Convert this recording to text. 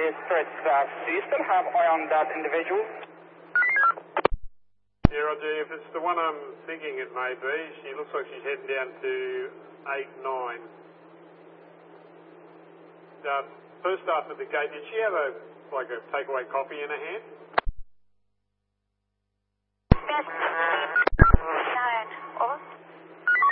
is threat staff. Do you still have eye on that individual? Yeah, Roger, if it's the one I'm thinking it may be, she looks like she's heading down to 8-9. First off at the gate, did she have a takeaway coffee in her hand? Yes.